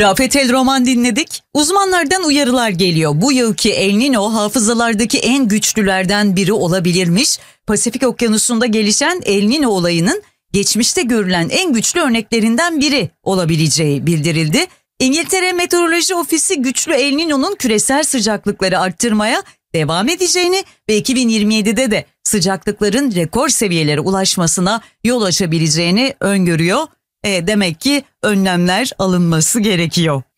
Rafet El Roman dinledik. Uzmanlardan uyarılar geliyor. Bu yılki El Niño hafızalardaki en güçlülerden biri olabilirmiş. Pasifik Okyanusu'nda gelişen El Niño olayının geçmişte görülen en güçlü örneklerinden biri olabileceği bildirildi. İngiltere Meteoroloji Ofisi güçlü El Niño'nun küresel sıcaklıkları arttırmaya devam edeceğini ve 2027'de de sıcaklıkların rekor seviyelere ulaşmasına yol açabileceğini öngörüyor. Demek ki önlemler alınması gerekiyor.